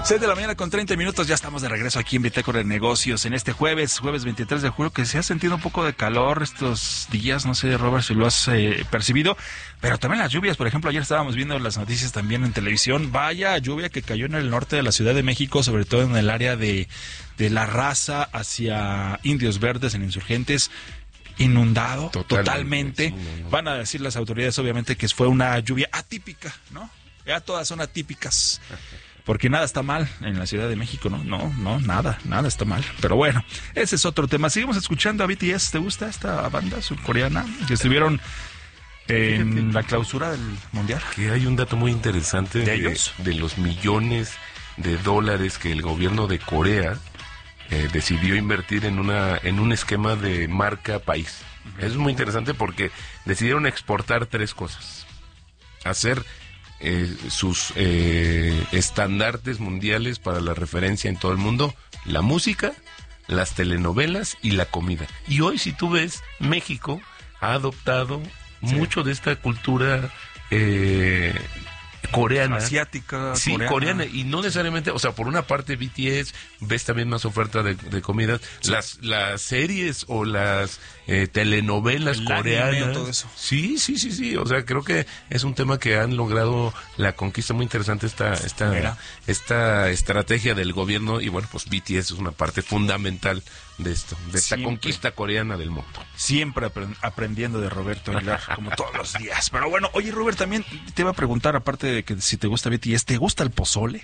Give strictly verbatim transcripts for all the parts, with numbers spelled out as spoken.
seis de la mañana con treinta minutos, ya estamos de regreso aquí en Bitácora de Negocios en este jueves, jueves veintitrés de julio, que se ha sentido un poco de calor estos días, no sé, Robert, si lo has eh, percibido, pero también las lluvias. Por ejemplo, ayer estábamos viendo las noticias también en televisión, vaya lluvia que cayó en el norte de la Ciudad de México, sobre todo en el área de, de La Raza hacia Indios Verdes, en Insurgentes, inundado totalmente, totalmente. Sí, no, no. Van a decir las autoridades obviamente que fue una lluvia atípica, ¿no? Ya todas son atípicas. Porque nada está mal en la Ciudad de México, ¿no? No, no, nada, nada está mal. Pero bueno, ese es otro tema. Seguimos escuchando a B T S. ¿Te gusta esta banda surcoreana? Que estuvieron en la clausura del Mundial. Que hay un dato muy interesante de, de, ellos? de los millones de dólares que el gobierno de Corea eh, decidió invertir en una en un esquema de marca país. Uh-huh. Eso es muy interesante porque decidieron exportar tres cosas. Hacer Eh, sus eh, estandartes mundiales para la referencia en todo el mundo: la música, las telenovelas y la comida. Y hoy, si tú ves, México ha adoptado sí. mucho de esta cultura eh, coreana, asiática, sí, coreana. coreana, y no necesariamente, o sea, por una parte B T S, ves también más oferta de, de comidas, sí. las las series o las eh, telenovelas el coreanas, todo eso. Sí, sí, sí, sí, o sea, creo que es un tema que han logrado la conquista muy interesante esta esta Mira. esta estrategia del gobierno, y bueno, pues B T S es una parte fundamental de esto, de esta siempre, conquista coreana del mundo. Siempre aprend- aprendiendo de Roberto Aguilar, como todos los días. Pero bueno, oye, Robert, también te iba a preguntar, aparte de que si te gusta B T S, ¿te gusta el pozole?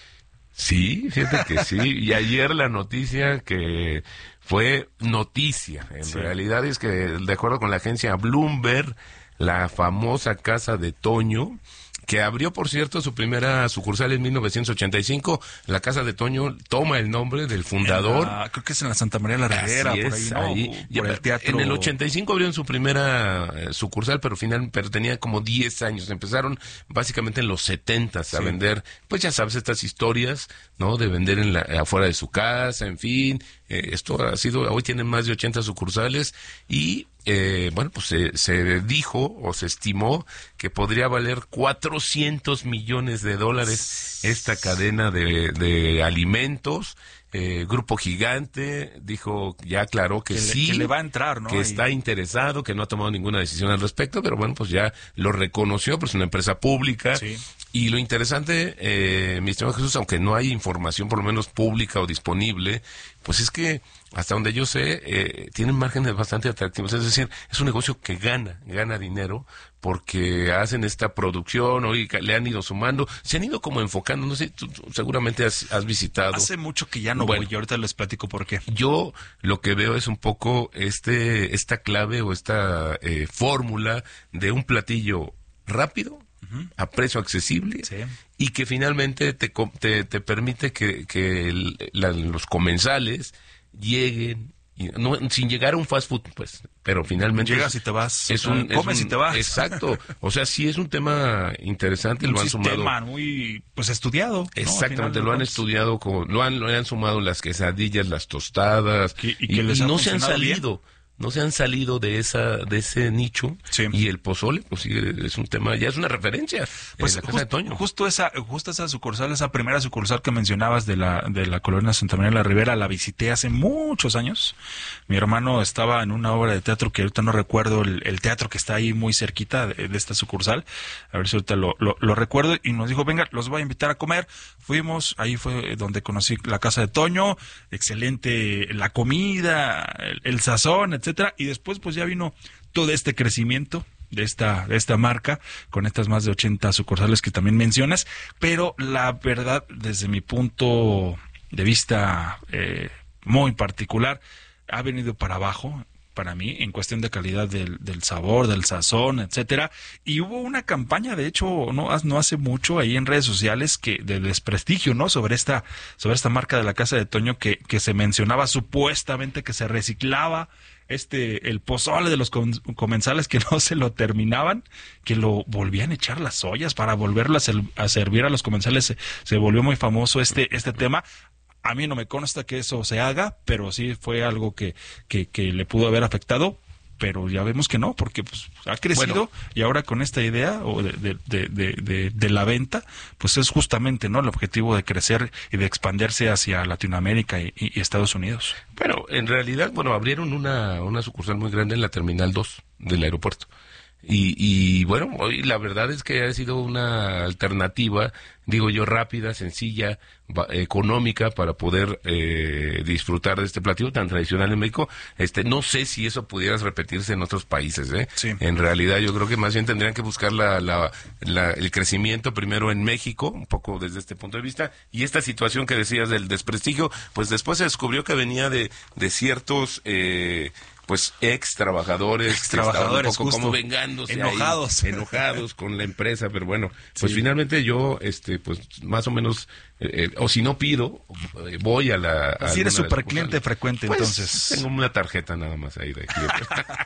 Sí, fíjate que sí. Y ayer la noticia que fue noticia, en sí. realidad es que, de acuerdo con la agencia Bloomberg, la famosa casa de Toño, que abrió, por cierto, su primera sucursal en mil novecientos ochenta y cinco. La Casa de Toño toma el nombre del fundador. La, creo que es en la Santa María de la Ribera, por ahí, ¿no? Ahí, por ya, el teatro. En el ochenta y cinco abrieron su primera eh, sucursal, pero final, pero tenía como diez años. Empezaron básicamente en los setentas a sí. vender, pues ya sabes, estas historias, ¿no? De vender en la, afuera de su casa, en fin. Eh, esto ha sido, hoy tienen más de ochenta sucursales y Eh, bueno, pues se, se dijo o se estimó que podría valer cuatrocientos millones de dólares esta cadena de, de alimentos. Eh, Grupo Gigante dijo, ya aclaró que, que sí, le, que le va a entrar, ¿no? que Ahí. está interesado, que no ha tomado ninguna decisión al respecto, pero bueno, pues ya lo reconoció, pues es una empresa pública. Sí. Y lo interesante, eh, mi estimado Jesús, aunque no hay información por lo menos pública o disponible, pues es que hasta donde yo sé, eh, tienen márgenes bastante atractivos. Es decir, es un negocio que gana, gana dinero, porque hacen esta producción, hoy le han ido sumando, se han ido como enfocando, no sé, tú, tú seguramente has, has visitado. Hace mucho que ya no bueno, voy, y ahorita les platico por qué. Yo lo que veo es un poco este esta clave o esta eh, fórmula de un platillo rápido, uh-huh. a precio accesible, sí. y que finalmente te, te, te permite que, que el, la, los comensales lleguen, y no, sin llegar a un fast food, pues, pero finalmente llegas y te vas, es un, comes es un, y te vas. Exacto, o sea, sí es un tema interesante, un lo han sistema sumado muy, pues, estudiado. Exactamente, ¿no? lo han estudiado, con, lo han lo han sumado las quesadillas, las tostadas, y, y, y, que les y ha no se han salido. Bien. No se han salido de esa de ese nicho, sí. y el pozole, pues sí, es un tema, ya es una referencia. Pues la just, casa de Toño. justo esa, justo esa sucursal, esa primera sucursal que mencionabas de la de la colonia Santa María de la Ribera, la visité hace muchos años. Mi hermano estaba en una obra de teatro que ahorita no recuerdo el, el teatro que está ahí muy cerquita de, de esta sucursal. A ver si ahorita lo, lo, lo recuerdo, y nos dijo, venga, los voy a invitar a comer. Fuimos, ahí fue donde conocí la casa de Toño, excelente la comida, el, el sazón, etcétera, y después pues ya vino todo este crecimiento de esta de esta marca con estas más de ochenta sucursales que también mencionas, pero la verdad, desde mi punto de vista eh, muy particular, ha venido para abajo para mí en cuestión de calidad del, del sabor, del sazón, etcétera. Y hubo una campaña, de hecho, no, no hace mucho ahí en redes sociales, que de desprestigio, ¿no? Sobre esta, sobre esta marca de la casa de Toño, que, que se mencionaba supuestamente que se reciclaba este el pozole de los comensales, que no se lo terminaban, que lo volvían a echar las ollas para volverlo a, ser, a servir a los comensales. Se, se volvió muy famoso este, este tema. A mí no me consta que eso se haga, pero sí fue algo que, que, que le pudo haber afectado. pero ya vemos que no, porque pues ha crecido Bueno. y ahora con esta idea o de, de, de, de, de, de la venta, pues es justamente no el objetivo de crecer y de expandirse hacia Latinoamérica y, y Estados Unidos. Bueno, en realidad, bueno, abrieron una, una sucursal muy grande en la Terminal dos del aeropuerto. Y, y bueno, hoy la verdad es que ha sido una alternativa, digo yo, rápida, sencilla, va, económica para poder eh, disfrutar de este platillo tan tradicional en México. Este, no sé si eso pudiera repetirse en otros países, ¿eh? Sí. En realidad yo creo que más bien tendrían que buscar la, la, la, el crecimiento primero en México, un poco desde este punto de vista, y esta situación que decías del desprestigio, pues después se descubrió que venía de, de ciertos... Eh, pues ex trabajadores, ex trabajadores un poco como vengándose enojados ahí, enojados con la empresa, pero bueno, pues sí. finalmente yo este pues más o menos eh, o si no pido eh, voy a la si eres super cliente frecuente, pues, entonces tengo una tarjeta nada más ahí de cliente.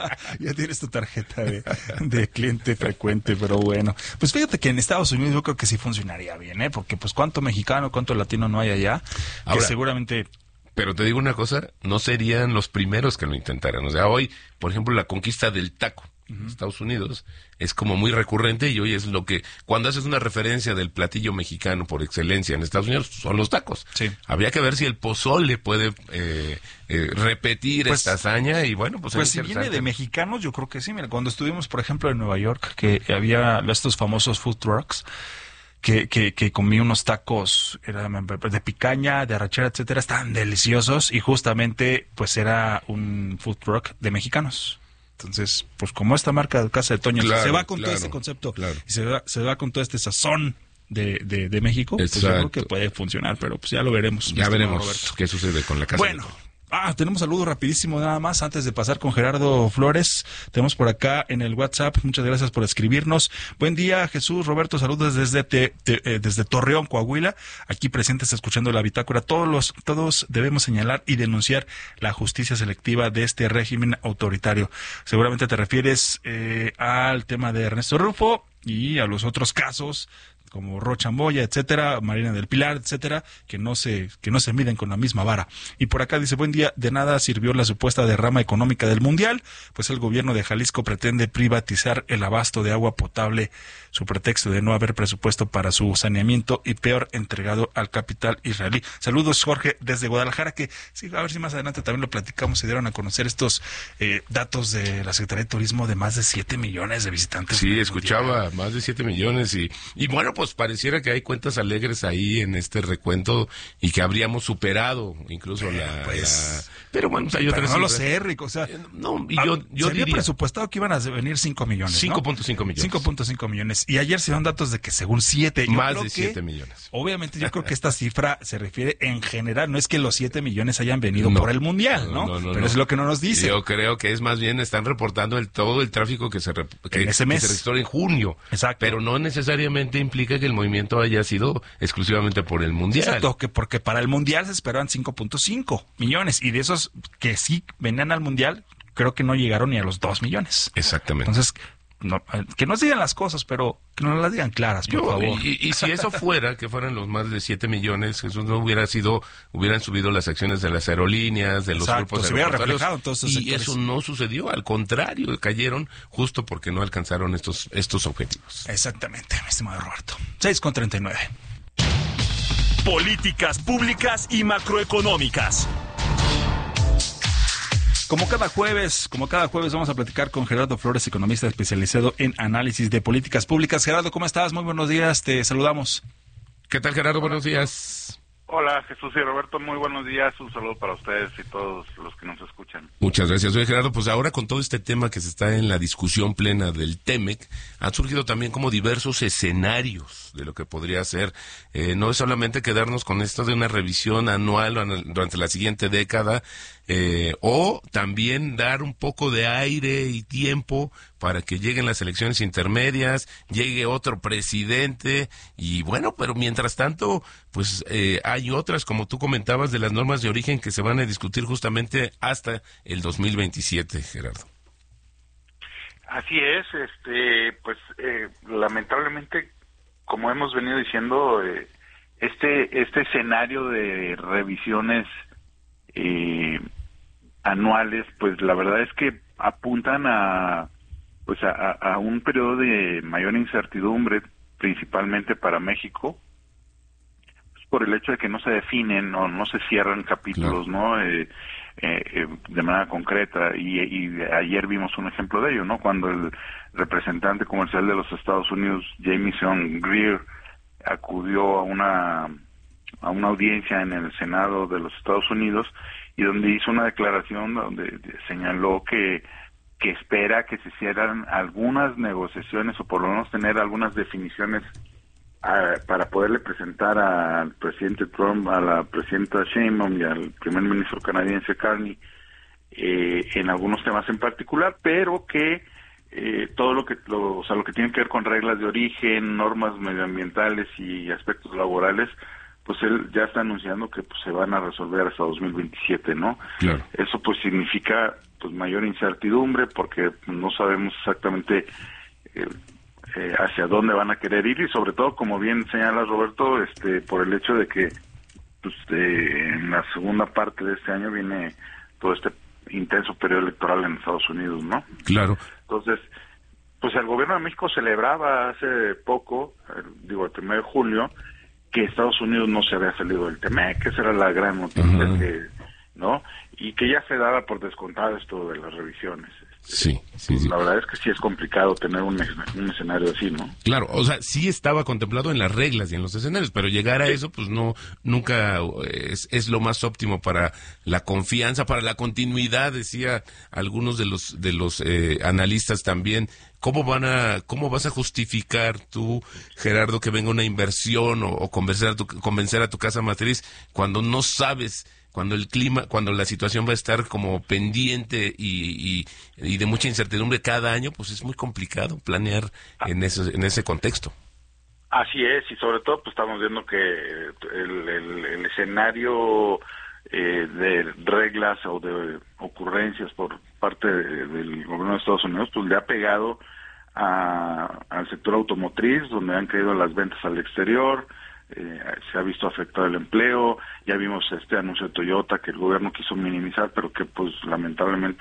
ya tienes tu tarjeta de, de cliente frecuente, pero bueno, pues fíjate que en Estados Unidos yo creo que sí funcionaría bien, ¿eh? Porque pues cuánto mexicano, cuánto latino no hay allá, Ahora, que seguramente... Pero te digo una cosa, no serían los primeros que lo intentaran. O sea, hoy, por ejemplo, la conquista del taco en uh-huh. Estados Unidos es como muy recurrente y hoy es lo que, cuando haces una referencia del platillo mexicano por excelencia en Estados Unidos, son los tacos. Sí. Habría que ver si el pozole puede eh, eh, repetir pues, esta hazaña y bueno, pues... Pues si viene de mexicanos, yo creo que sí. Mira, cuando estuvimos, por ejemplo, en Nueva York, que había estos famosos food trucks, Que, que, que comí unos tacos era de picaña, de arrachera, etcétera, estaban deliciosos y justamente pues era un food truck de mexicanos. Entonces, pues como esta marca de Casa de Toño claro, se va con claro, todo este concepto claro. y se va, se va con todo este sazón de, de, de México, Exacto. pues yo creo que puede funcionar, pero pues ya lo veremos. Ya veremos Roberto. Qué sucede con la Casa bueno, de Toño. Ah, tenemos saludos rapidísimo nada más antes de pasar con Gerardo Flores. Tenemos por acá en el WhatsApp, muchas gracias por escribirnos. Buen día, Jesús, Roberto, saludos desde te, te, eh, desde Torreón, Coahuila. Aquí presentes escuchando la bitácora. Todos los todos debemos señalar y denunciar la justicia selectiva de este régimen autoritario. Seguramente te refieres eh, al tema de Ernesto Rufo y a los otros casos como Rochamboya, etcétera, Marina del Pilar, etcétera, que no se que no se miden con la misma vara. Y por acá dice, buen día, de nada sirvió la supuesta derrama económica del Mundial, pues el gobierno de Jalisco pretende privatizar el abasto de agua potable, su pretexto de no haber presupuesto para su saneamiento y peor, entregado al capital israelí. Saludos, Jorge, desde Guadalajara, que sí, a ver si más adelante también lo platicamos, se dieron a conocer estos eh, datos de la Secretaría de Turismo de más de siete millones de visitantes. Sí, escuchaba, mundial. Más de siete millones y, y bueno, pues pareciera que hay cuentas alegres ahí en este recuento y que habríamos superado incluso pero, la, pues, la... Pero bueno, pues hay otras... no lo sé, Rico, o sea... Eh, no, y yo, yo se había diría... presupuestado que iban a venir cinco millones, cinco punto cinco millones. cinco punto cinco millones. Y ayer se dieron datos de que según siete... Más de siete millones. Obviamente yo creo que esta cifra se refiere en general, no es que los siete millones hayan venido no, por el Mundial, ¿no? no, no Pero no. es lo que no nos dice. Yo creo que es más bien, están reportando el todo el tráfico que se, que, en ese mes. que se registró en junio. Exacto. Pero no necesariamente implica que el movimiento haya sido exclusivamente por el Mundial. Exacto, que porque para el Mundial se esperaban cinco punto cinco millones y de esos que sí venían al Mundial, creo que no llegaron ni a los dos millones. Exactamente. Entonces, no, que nos digan las cosas, pero que nos las digan claras, por Yo, favor. Y, y si eso fuera, que fueran los más de siete millones, Jesús, no hubiera sido, hubieran subido las acciones de las aerolíneas, de los Exacto, grupos se hubiera reflejado en todos estos y sectores. Eso no sucedió, al contrario, cayeron justo porque no alcanzaron estos, estos objetivos. Exactamente, mi estimado Roberto. seis con treinta y nueve. Políticas públicas y macroeconómicas. Como cada jueves, como cada jueves vamos a platicar con Gerardo Flores, economista especializado en análisis de políticas públicas. Gerardo, ¿cómo estás? Muy buenos días, te saludamos. ¿Qué tal, Gerardo? Buenos días. Hola, Jesús y Roberto, muy buenos días. Un saludo para ustedes y todos los que nos escuchan. Muchas gracias. Oye, Gerardo, pues ahora con todo este tema que se está en la discusión plena del TEMEC, han surgido también como diversos escenarios de lo que podría ser. Eh, no es solamente quedarnos con esto de una revisión anual durante la siguiente década, eh, o también dar un poco de aire y tiempo para que lleguen las elecciones intermedias, llegue otro presidente, y bueno, pero mientras tanto, pues eh, hay otras, como tú comentabas, de las normas de origen que se van a discutir justamente hasta el dos mil veintisiete, Gerardo. Así es, este, pues eh, lamentablemente, como hemos venido diciendo, eh, este este escenario de revisiones eh, anuales, pues la verdad es que apuntan a pues a, a un periodo de mayor incertidumbre, principalmente para México, pues por el hecho de que no se definen o no, no se cierran capítulos, claro. ¿no? Eh, eh, eh, de manera concreta, y, y ayer vimos un ejemplo de ello, ¿no? Cuando el representante comercial de los Estados Unidos, Jamieson Greer, acudió a una a una audiencia en el Senado de los Estados Unidos, y donde hizo una declaración donde señaló que que espera que se hicieran algunas negociaciones, o por lo menos tener algunas definiciones a, para poderle presentar al presidente Trump, a la presidenta Sheinbaum y al primer ministro canadiense Carney, eh, en algunos temas en particular, pero que eh, todo lo que lo, o sea, lo que tiene que ver con reglas de origen, normas medioambientales y aspectos laborales, pues él ya está anunciando que pues, se van a resolver hasta dos mil veintisiete, ¿no? Claro. Eso pues significa pues mayor incertidumbre, porque no sabemos exactamente eh, eh, hacia dónde van a querer ir, y sobre todo, como bien señala Roberto, este por el hecho de que pues, eh, en la segunda parte de este año viene todo este intenso periodo electoral en Estados Unidos, ¿no? Claro. Entonces, pues el gobierno de México celebraba hace poco, el, digo el primero de julio, que Estados Unidos no se había salido del T M E C, esa era la gran noticia, uh-huh. que, ¿no? Y que ya se daba por descontado esto de las revisiones. Sí, sí, sí. La verdad es que sí es complicado tener un, un escenario así, ¿no? Claro, o sea, sí estaba contemplado en las reglas y en los escenarios, pero llegar a sí. eso, pues no, nunca es, es lo más óptimo para la confianza, para la continuidad, decía algunos de los de los eh, analistas también. ¿Cómo van a, cómo vas a justificar tú, Gerardo, que venga una inversión o, o convencer a tu, convencer a tu casa matriz cuando no sabes, cuando el clima, cuando la situación va a estar como pendiente y, y, y de mucha incertidumbre cada año? Pues es muy complicado planear en ese, en ese contexto. Así es, y sobre todo pues estamos viendo que el, el, el escenario eh, de reglas o de ocurrencias por parte de, del gobierno de Estados Unidos pues le ha pegado a, al sector automotriz, donde han caído las ventas al exterior, eh, se ha visto afectado el empleo. Ya vimos este anuncio de Toyota que el gobierno quiso minimizar, pero que pues lamentablemente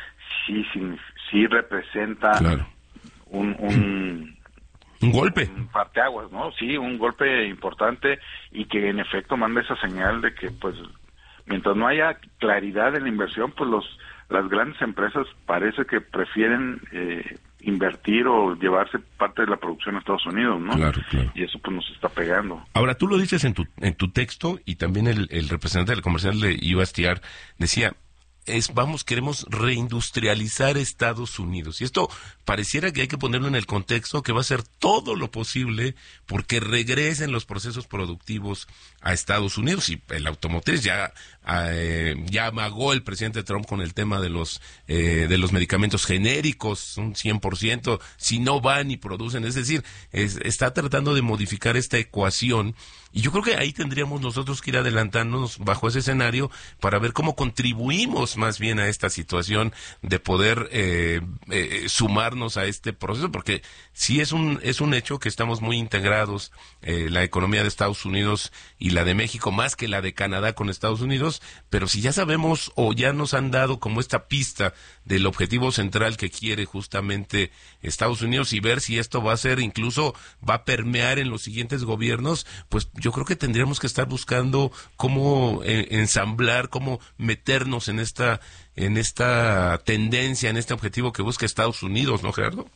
sí sí, sí representa claro. un, un un golpe, un parteaguas, ¿no? Sí, un golpe importante, y que en efecto manda esa señal de que pues mientras no haya claridad en la inversión, pues los las grandes empresas parece que prefieren eh, invertir o llevarse parte de la producción a Estados Unidos, ¿no? Claro, claro. Y eso pues nos está pegando. Ahora, tú lo dices en tu en tu texto, y también el, el representante del comercial de U S T R decía, es vamos, queremos reindustrializar Estados Unidos. Y esto pareciera que hay que ponerlo en el contexto que va a ser todo lo posible porque regresen los procesos productivos a Estados Unidos. Y el automotriz ya eh, ya amagó el presidente Trump con el tema de los eh, de los medicamentos genéricos, un cien por ciento, si no van y producen. Es decir, es, está tratando de modificar esta ecuación. Y yo creo que ahí tendríamos nosotros que ir adelantándonos bajo ese escenario para ver cómo contribuimos más bien a esta situación de poder eh, eh, sumarnos a este proceso, porque sí es un es un hecho que estamos muy integrados, eh, la economía de Estados Unidos y la de México, más que la de Canadá con Estados Unidos, pero si ya sabemos o ya nos han dado como esta pista del objetivo central que quiere justamente Estados Unidos, y ver si esto va a ser, incluso va a permear en los siguientes gobiernos, pues yo creo que tendríamos que estar buscando cómo eh, ensamblar, cómo meternos en esta en esta tendencia, en este objetivo que busca Estados Unidos, ¿no, Gerardo?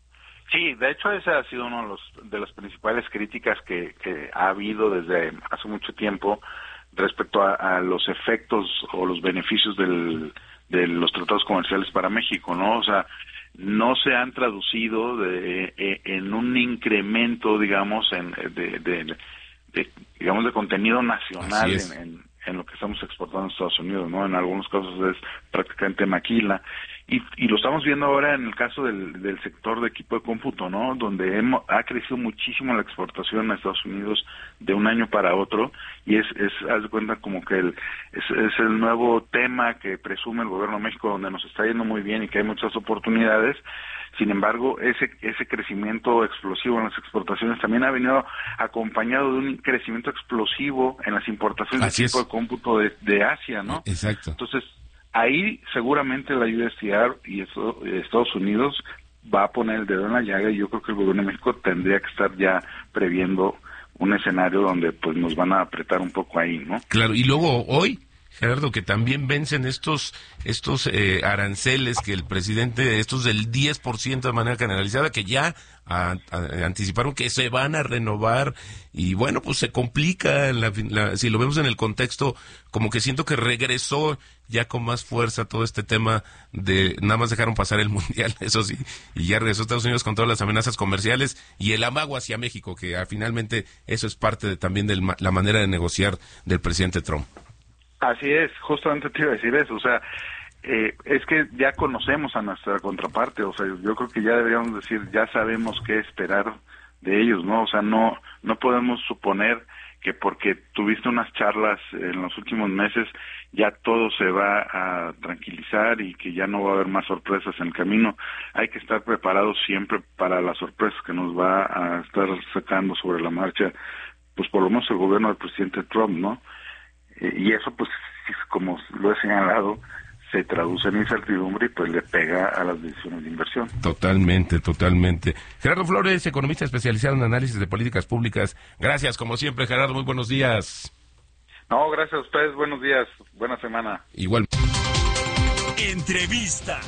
Sí, de hecho esa ha sido una de, los, de las principales críticas que, que ha habido desde hace mucho tiempo respecto a, a los efectos o los beneficios del, de los tratados comerciales para México, ¿no? O sea, no se han traducido de, de, en un incremento, digamos, en de, de De, digamos de contenido nacional en, en, en lo que estamos exportando a Estados Unidos, ¿no? En algunos casos es prácticamente maquila, y, y lo estamos viendo ahora en el caso del, del sector de equipo de cómputo, ¿no? Donde hemos, ha crecido muchísimo la exportación a Estados Unidos de un año para otro, y es, es haz de cuenta como que el, es, es el nuevo tema que presume el gobierno de México, donde nos está yendo muy bien y que hay muchas oportunidades. Sin embargo, ese ese crecimiento explosivo en las exportaciones también ha venido acompañado de un crecimiento explosivo en las importaciones Así de equipo es. de cómputo de, de Asia, ¿no? Exacto. Entonces, ahí seguramente la U S T R y eso, Estados Unidos va a poner el dedo en la llaga, y yo creo que el gobierno de México tendría que estar ya previendo un escenario donde pues nos van a apretar un poco ahí, ¿no? Claro, y luego hoy, Gerardo, que también vencen estos estos eh, aranceles que el presidente, estos del diez por ciento de manera generalizada, que ya a, a, anticiparon que se van a renovar, y bueno, pues se complica, la, la, si lo vemos en el contexto, como que siento que regresó ya con más fuerza todo este tema de, nada más dejaron pasar el Mundial, eso sí, y ya regresó Estados Unidos con todas las amenazas comerciales y el amago hacia México, que ah, finalmente eso es parte de, también de la manera de negociar del presidente Trump. Así es, justamente te iba a decir eso, o sea, eh, es que ya conocemos a nuestra contraparte, o sea, yo creo que ya deberíamos decir, ya sabemos qué esperar de ellos, ¿no? O sea, no no podemos suponer que porque tuviste unas charlas en los últimos meses ya todo se va a tranquilizar y que ya no va a haber más sorpresas en el camino. Hay que estar preparados siempre para las sorpresas que nos va a estar sacando sobre la marcha, pues por lo menos el gobierno del presidente Trump, ¿no? Y eso, pues, como lo he señalado, se traduce en incertidumbre y pues le pega a las decisiones de inversión. Totalmente, totalmente. Gerardo Flores, economista especializado en análisis de políticas públicas. Gracias, como siempre, Gerardo, muy buenos días. No, gracias a ustedes, buenos días, buena semana. Igual. Entrevista.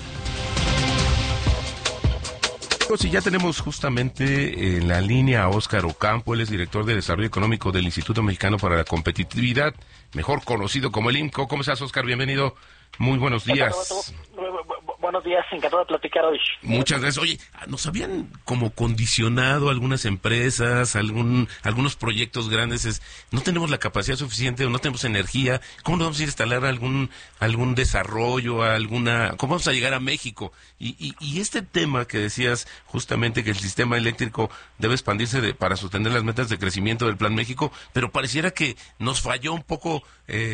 Y ya tenemos justamente en la línea a Óscar Ocampo, él es director de Desarrollo Económico del Instituto Mexicano para la Competitividad, mejor conocido como el I M C O. ¿Cómo estás, Óscar? Bienvenido. Muy buenos días. Buenos días, encantado de platicar hoy. Muchas gracias. Oye, ¿nos habían como condicionado algunas empresas, algún algunos proyectos grandes? Es, no tenemos la capacidad suficiente o no tenemos energía. ¿Cómo nos vamos a ir a instalar algún algún desarrollo, alguna? ¿Cómo vamos a llegar a México? Y, y, y este tema que decías justamente que el sistema eléctrico debe expandirse de, para sostener las metas de crecimiento del Plan México, pero pareciera que nos falló un poco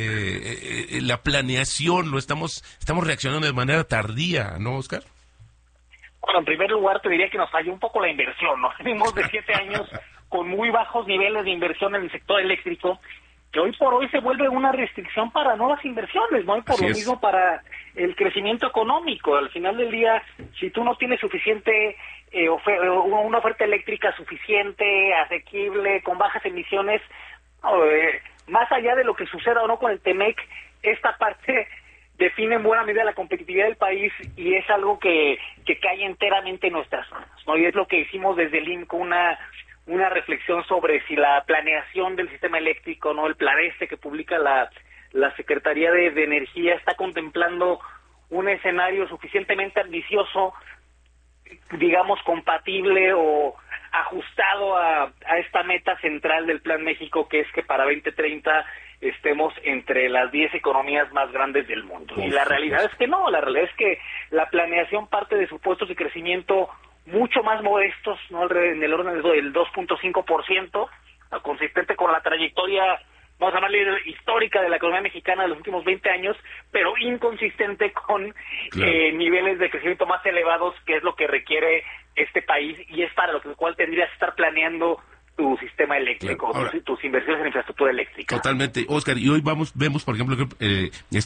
eh, eh, la planeación, lo estamos estamos reaccionando de manera tardía, ¿no, Óscar? Bueno, en primer lugar te diría que nos falló un poco la inversión, ¿no? Venimos de siete años con muy bajos niveles de inversión en el sector eléctrico, que hoy por hoy se vuelve una restricción para nuevas inversiones, ¿no? Y por Así lo es. mismo para el crecimiento económico. Al final del día, si tú no tienes suficiente, eh, ofer- una oferta eléctrica suficiente, asequible, con bajas emisiones, eh, más allá de lo que suceda o no con el TEMEC, esta parte define en buena medida la competitividad del país y es algo que, que cae enteramente en nuestras manos, ¿no? Y es lo que hicimos desde el I M C O, una una reflexión sobre si la planeación del sistema eléctrico, no el plan este que publica la, la Secretaría de, de Energía, está contemplando un escenario suficientemente ambicioso, digamos, compatible o ajustado a, a esta meta central del Plan México, que es que para veinte treinta estemos entre las diez economías más grandes del mundo. Y la realidad es que no, la realidad es que la planeación parte de supuestos de crecimiento mucho más modestos, ¿no? En el orden del dos punto cinco por ciento, consistente con la trayectoria, vamos a llamarle histórica de la economía mexicana de los últimos veinte años, pero inconsistente con Claro. eh, niveles de crecimiento más elevados, que es lo que requiere este país y es para lo que cual tendrías que estar planeando tu sistema eléctrico, Claro. Ahora, tus, tus inversiones en infraestructura eléctrica. Totalmente, Óscar, y hoy vamos vemos, por ejemplo, que eh,